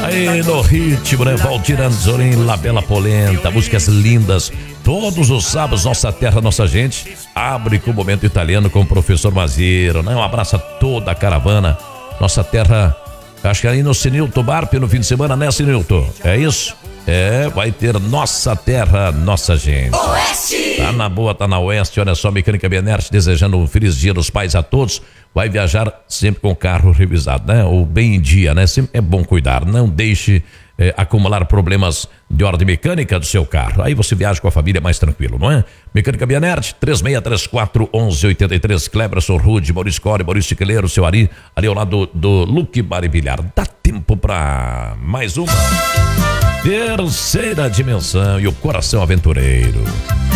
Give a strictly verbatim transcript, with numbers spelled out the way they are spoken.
Aí no ritmo, né? Valdir Anzolim, La Bela Polenta, músicas lindas. Todos os sábados, Nossa Terra, Nossa Gente abre com o Momento Italiano com o professor Maziero, né? Um abraço a toda a caravana. Nossa Terra, acho que aí no Sinilto Barp no fim de semana, né, Sinilto? É isso? É, vai ter Nossa Terra, Nossa Gente. Oeste! Tá na boa, tá na Oeste. Olha só, Mecânica Bienerte desejando um feliz dia dos pais a todos. Vai viajar sempre com o carro revisado, né? Ou bem em dia, né? Sempre é bom cuidar. Não deixe é, acumular problemas de ordem mecânica do seu carro. Aí você viaja com a família mais tranquilo, não é? Mecânica Bienerte, três seis três quatro, um um oito três. Cleberson Rude, Maurício Core, Maurício Chiqueleiro, seu Ari, ali ao lado do, do Luque Baribilhar. Dá tempo pra mais uma. Terceira dimensão e o coração aventureiro.